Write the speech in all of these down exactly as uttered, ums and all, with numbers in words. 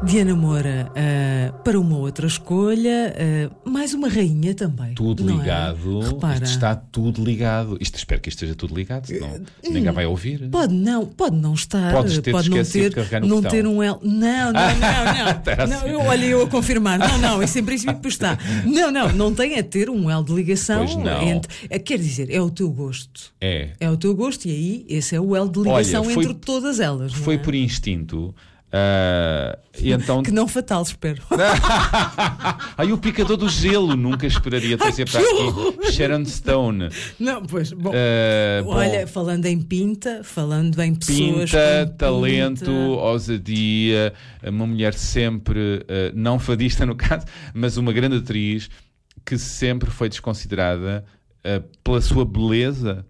Diana Moura, uh, para uma outra escolha, uh, mais uma rainha também. Tudo não ligado. É? Repara. Isto está tudo ligado. Isto, espero que isto esteja tudo ligado, senão uh, ninguém vai ouvir. Pode não, pode não estar. Podes ter pode não ter, de carregar no não botão. ter um L. Não, não, não. não. não eu, olha, eu a confirmar. Não, não, isso em princípio está. Não, não, não tem a ter um L de ligação. Pois não. Entre, é, quer dizer, é o teu gosto. É. É o teu gosto e aí esse é o L de ligação. Olha, foi, entre todas elas. Foi não é? por instinto. Uh, e então... Que não fatal, espero. Aí o picador do gelo, nunca esperaria trazer para aqui Sharon Stone. Não, pois, bom, uh, olha, bom, falando em pinta, falando em pessoas pinta, com talento, pinta. ousadia, uma mulher sempre, uh, não fadista no caso, mas uma grande atriz que sempre foi desconsiderada uh, pela sua beleza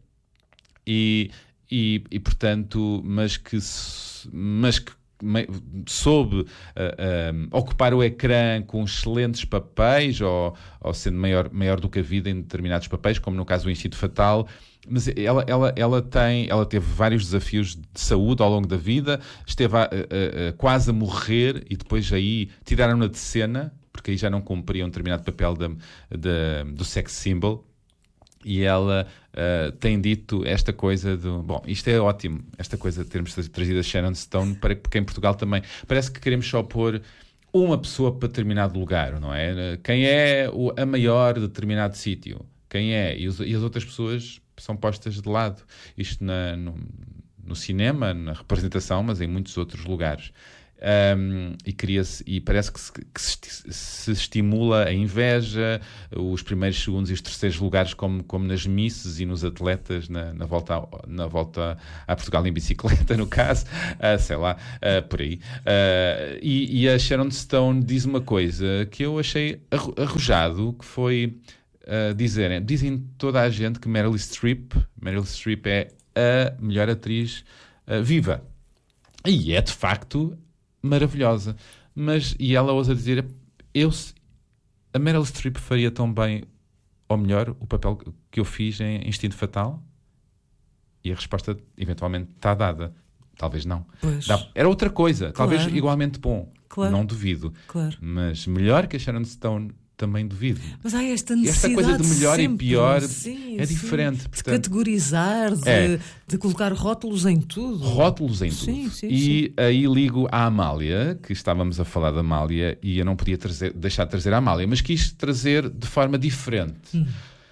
e, e, e portanto, mas que, mas que soube uh, uh, ocupar o ecrã com excelentes papéis ou, ou sendo maior, maior do que a vida em determinados papéis, como no caso do Instinto Fatal. Mas ela, ela, ela, tem, ela teve vários desafios de saúde ao longo da vida, esteve a, a, a, quase a morrer e depois aí tiraram-na de cena, porque aí já não cumpria um determinado papel da, da, do sex symbol. E ela uh, tem dito esta coisa do... Bom, isto é ótimo, esta coisa de termos trazido a Sharon Stone, para, porque em Portugal também parece que queremos só pôr uma pessoa para determinado lugar, não é? Quem é o, a maior de determinado sítio? Quem é? E, os, e as outras pessoas são postas de lado. Isto na, no, no cinema, na representação, mas em muitos outros lugares. Um, e, cria-se, e parece que, se, que se, se estimula a inveja, os primeiros, segundos e os terceiros lugares, como, como nas misses e nos atletas na, na, volta, na volta a Portugal em bicicleta, no caso, uh, sei lá, uh, por aí. Uh, e, e a Sharon Stone diz uma coisa que eu achei arrojado, que foi uh, dizerem, dizem toda a gente que Meryl Streep, Meryl Streep é a melhor atriz uh, viva. E é, de facto, maravilhosa, mas e ela ousa dizer, eu, a Meryl Streep faria tão bem ou melhor o papel que eu fiz em Instinto Fatal? E a resposta eventualmente está dada, talvez não. Dá, era outra coisa, claro. Talvez igualmente bom, claro. Não duvido, claro. Mas melhor que a Sharon Stone também duvido. Mas há esta necessidade, esta coisa de melhor sempre, e pior sim, é sim, diferente. De portanto, categorizar, de, é. de colocar rótulos em tudo. Rótulos em tudo. Sim, sim, e sim. aí ligo à Amália, que estávamos a falar da Amália, e eu não podia trazer, deixar de trazer a Amália, mas quis trazer de forma diferente. Hum.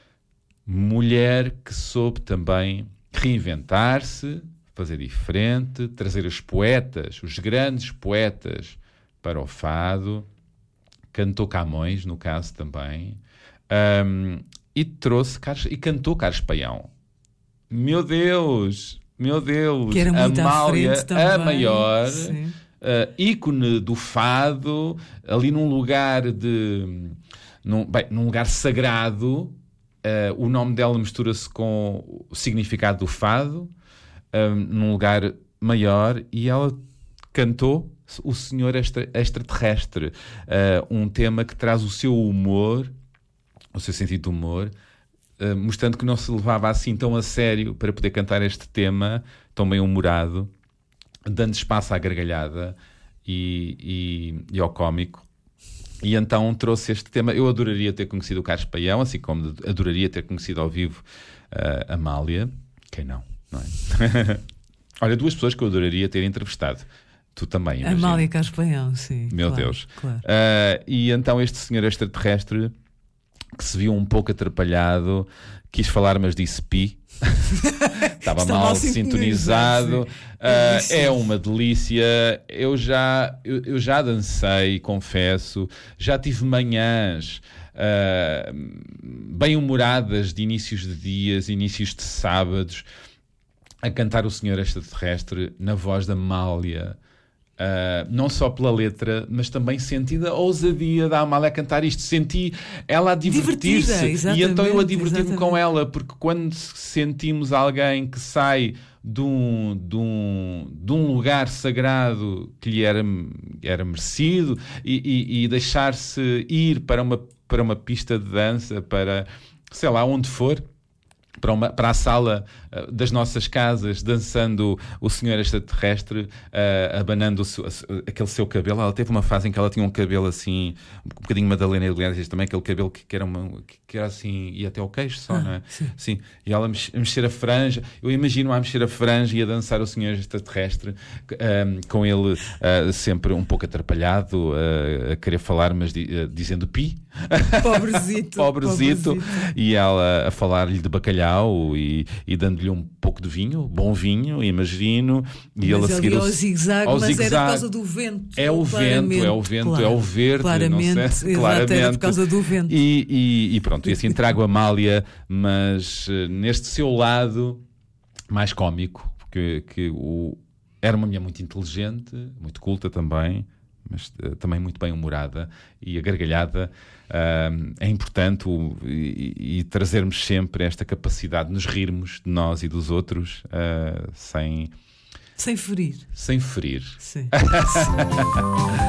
Mulher que soube também reinventar-se, fazer diferente, trazer os poetas, os grandes poetas para o fado. Cantou Camões, no caso também, um, e trouxe Carlos, e cantou Carlos Paião. Meu Deus, meu Deus, que era muito Amália, à frente também, a maior, uh, ícone do fado, ali num lugar de, num, bem, num lugar sagrado. Uh, o nome dela mistura-se com o significado do fado, um, num lugar maior, e ela cantou O Senhor Extra, Extraterrestre, uh, um tema que traz o seu humor, o seu sentido de humor, uh, mostrando que não se levava assim tão a sério para poder cantar este tema tão bem humorado, dando espaço à gargalhada e, e, e ao cómico. E então trouxe este tema. Eu adoraria ter conhecido o Carlos Paião, assim como adoraria ter conhecido ao vivo uh, a Amália. Quem não, não é? Olha, duas pessoas que eu adoraria ter entrevistado. Tu também, imagina. Amália Carlos Paião, sim. Meu claro, Deus. Claro. Uh, e então este senhor extraterrestre, que se viu um pouco atrapalhado, quis falar, mas disse pi. Estava mal, mal sintonizado. Uh, é uma delícia. Eu já, eu, eu já dancei, confesso. Já tive manhãs uh, bem-humoradas de inícios de dias, inícios de sábados, a cantar o Senhor Extraterrestre na voz da Amália. Uh, não só pela letra, mas também sentindo a ousadia da Amália a cantar isto. Senti ela a divertir-se. E então eu a divertir-me com ela, porque quando sentimos alguém que sai de um, de um, de um lugar sagrado que lhe era, era merecido e, e, e deixar-se ir para uma, para uma pista de dança, para, sei lá, onde for, para, uma, para a sala uh, das nossas casas, dançando o senhor extraterrestre, uh, abanando o seu, aquele seu cabelo. Ela teve uma fase em que ela tinha um cabelo assim, um bocadinho Madalena Iglesias também, aquele cabelo que, que, era, uma, que era assim, ia até ao queixo só, ah, não é? Sim. Sim. E ela mex, mexer a franja, eu imagino a mexer a franja e a dançar o senhor extraterrestre, um, com ele uh, sempre um pouco atrapalhado, uh, a querer falar, mas di, uh, dizendo pi. Pobrezito, Pobrezito. Pobrezito. E ela a falar-lhe de bacalhau e, e dando-lhe um pouco de vinho, bom vinho, imagino. E mas ele a seguir ao zigue-zague, mas zigue-zague. era por causa do vento. É o vento, é o vento, claro, é o verde. Claramente, não sei, exato, claramente. era por causa do vento. E, e, e pronto, e assim trago a Amália, mas uh, neste seu lado mais cómico, porque que o, era uma mulher muito inteligente, muito culta também, mas uh, também muito bem-humorada, e a gargalhada uh, é importante, o, e, e trazermos sempre esta capacidade de nos rirmos de nós e dos outros, uh, sem... Sem ferir. Sem ferir. Sim.